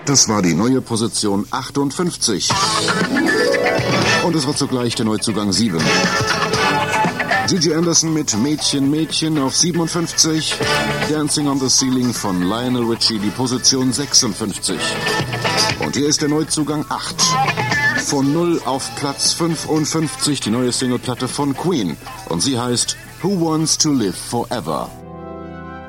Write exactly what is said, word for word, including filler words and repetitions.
Das war die neue Position achtundfünfzig. Und es war zugleich der Neuzugang sieben. Gigi Anderson mit Mädchen, Mädchen auf siebenundfünfzig. Dancing on the Ceiling von Lionel Richie, die Position sechsundfünfzig. Und hier ist der Neuzugang acht. Von null auf Platz fünfundfünfzig, die neue Singleplatte von Queen. Und sie heißt Who Wants to Live Forever?